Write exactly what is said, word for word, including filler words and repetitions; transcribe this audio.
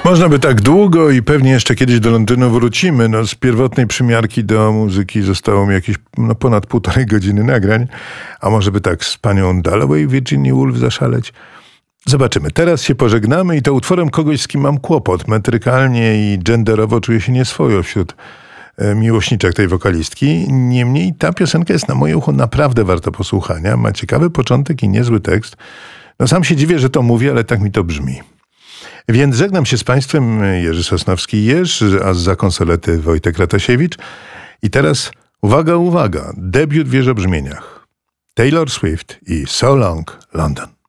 Można by tak długo i pewnie jeszcze kiedyś do Londynu wrócimy. No, z pierwotnej przymiarki do muzyki zostało mi jakieś no, ponad półtorej godziny nagrań. A może by tak z panią Dalloway Virginia Woolf zaszaleć? Zobaczymy. Teraz się pożegnamy i to utworem kogoś, z kim mam kłopot. Metrykalnie i genderowo czuję się nieswojo wśród e, miłośniczek tej wokalistki. Niemniej ta piosenka jest na moje ucho naprawdę warta posłuchania. Ma ciekawy początek i niezły tekst. No sam się dziwię, że to mówię, ale tak mi to brzmi. Więc żegnam się z państwem, Jerzy Sosnowski-Jerz, a zza konsolety Wojtek Ratasiewicz. I teraz uwaga, uwaga, debiut w wierzobrzmieniach. Taylor Swift i So Long London.